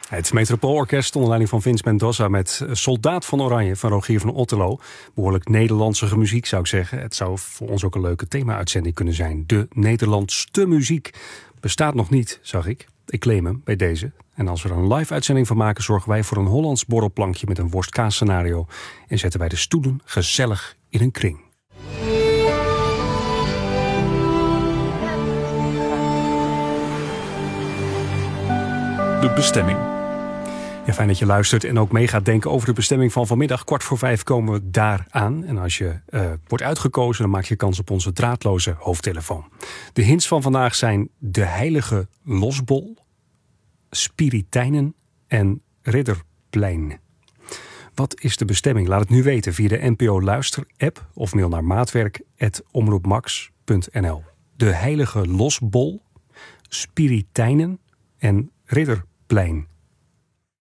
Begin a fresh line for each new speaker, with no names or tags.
Het Metropoolorkest onder leiding van Vince Mendoza met Soldaat van Oranje van Rogier van Otterlo. Behoorlijk Nederlandse muziek zou ik zeggen. Het zou voor ons ook een leuke thema-uitzending kunnen zijn. De Nederlandste muziek bestaat nog niet, zag ik. Ik claim hem bij deze. En als we er een live-uitzending van maken, zorgen wij voor een Hollands borrelplankje met een worst-kaas-scenario. En zetten wij de stoelen gezellig in een kring.
De bestemming.
Ja, fijn dat je luistert en ook mee gaat denken over de bestemming van vanmiddag. 4:45 komen we daar aan. En als je wordt uitgekozen, dan maak je kans op onze draadloze hoofdtelefoon. De hints van vandaag zijn de heilige losbol, Spiritijnen en Ridderplein. Wat is de bestemming? Laat het nu weten via de NPO Luister-app of mail naar maatwerk@omroepmax.nl. De heilige losbol, Spiritijnen en Ridderplein.